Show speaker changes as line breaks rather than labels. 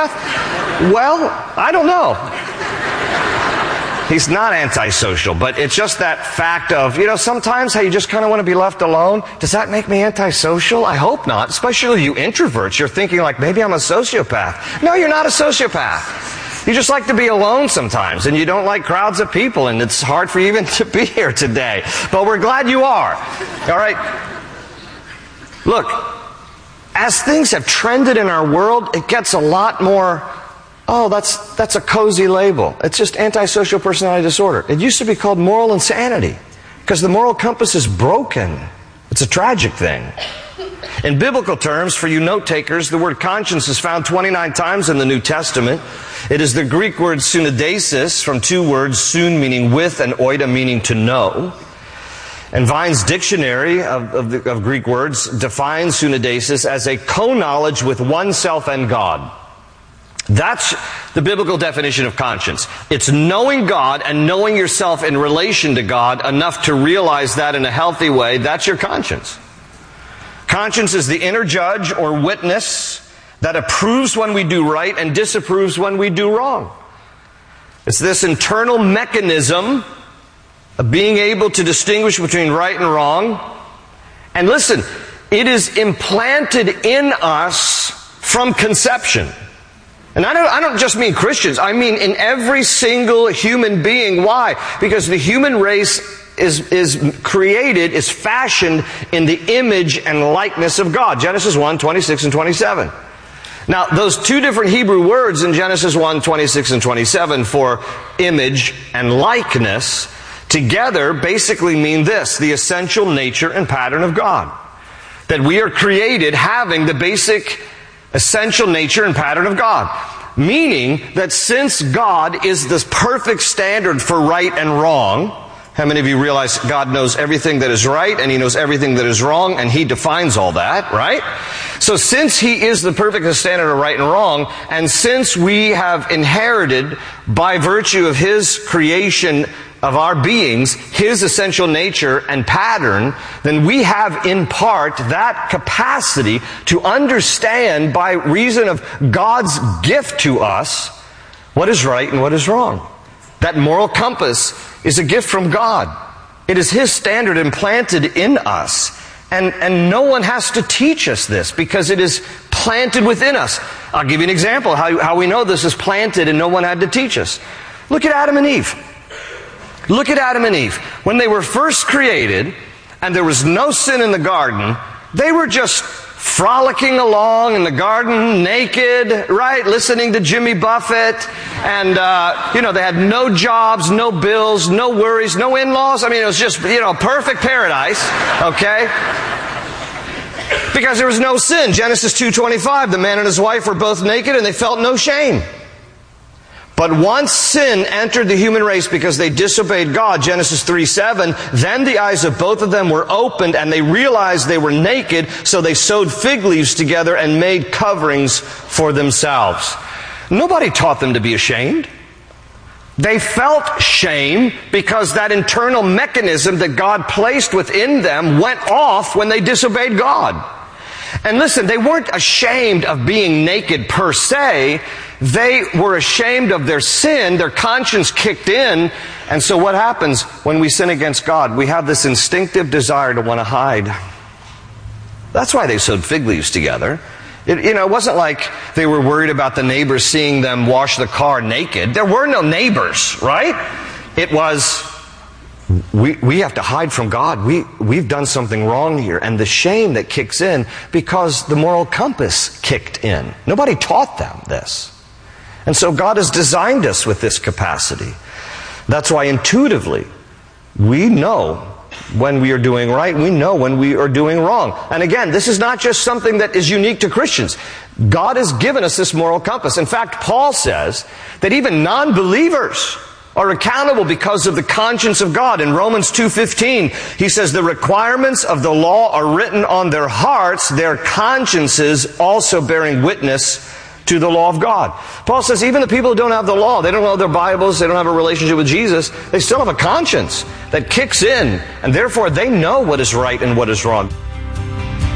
sociopath? Well, I don't know. He's not antisocial, but it's just that fact of, sometimes how you just kind of want to be left alone. Does that make me antisocial? I hope not. Especially you introverts. You're thinking like, maybe I'm a sociopath. No, you're not a sociopath. You just like to be alone sometimes, and you don't like crowds of people, and it's hard for you even to be here today. But we're glad you are. All right? Look, as things have trended in our world, it gets a lot more, that's a cozy label. It's just antisocial personality disorder. It used to be called moral insanity because the moral compass is broken. It's a tragic thing. In biblical terms, for you note takers, the word conscience is found 29 times in the New Testament. It is the Greek word synodesis from two words, sun meaning with and oida meaning to know. And Vine's dictionary of Greek words defines synodesis as a co-knowledge with oneself and God. That's the biblical definition of conscience. It's knowing God and knowing yourself in relation to God enough to realize that in a healthy way. That's your conscience. Conscience is the inner judge or witness that approves when we do right and disapproves when we do wrong. It's this internal mechanism of being able to distinguish between right and wrong. And listen, it is implanted in us from conception. And I don't just mean Christians. I mean in every single human being. Why? Because the human race is created, is fashioned in the image and likeness of God. Genesis 1, 26 and 27. Now, those two different Hebrew words in Genesis 1, 26 and 27 for image and likeness together basically mean this: the essential nature and pattern of God. That we are created having the basic essential nature and pattern of God. Meaning that since God is the perfect standard for right and wrong, how many of you realize God knows everything that is right and He knows everything that is wrong, and He defines all that, right? So since He is the perfect standard of right and wrong, and since we have inherited by virtue of His creation of our beings, His essential nature and pattern, then we have in part that capacity to understand by reason of God's gift to us what is right and what is wrong. That moral compass is a gift from God. It is His standard implanted in us. And no one has to teach us this because it is planted within us. I'll give you an example how we know this is planted and no one had to teach us. Look at Adam and Eve. Look at Adam and Eve. When they were first created and there was no sin in the garden, they were just frolicking along in the garden naked, right? Listening to Jimmy Buffett. And, they had no jobs, no bills, no worries, no in-laws. I mean, it was just, perfect paradise. Okay? Because there was no sin. Genesis 2:25, the man and his wife were both naked and they felt no shame. But once sin entered the human race because they disobeyed God, Genesis 3:7, then the eyes of both of them were opened and they realized they were naked, so they sewed fig leaves together and made coverings for themselves. Nobody taught them to be ashamed. They felt shame because that internal mechanism that God placed within them went off when they disobeyed God. And listen, they weren't ashamed of being naked per se. They were ashamed of their sin. Their conscience kicked in. And so what happens when we sin against God? We have this instinctive desire to want to hide. That's why they sewed fig leaves together. It wasn't like they were worried about the neighbors seeing them wash the car naked. There were no neighbors, right? It was, we have to hide from God. We've done something wrong here. And the shame that kicks in because the moral compass kicked in. Nobody taught them this. And so God has designed us with this capacity. That's why intuitively we know when we are doing right, we know when we are doing wrong. And again, this is not just something that is unique to Christians. God has given us this moral compass. In fact, Paul says that even non-believers are accountable because of the conscience of God. In Romans 2:15, he says, the requirements of the law are written on their hearts, their consciences also bearing witness to the law of God. Paul says even the people who don't have the law, they don't know their Bibles, they don't have a relationship with Jesus, they still have a conscience that kicks in, and therefore they know what is right and what is wrong.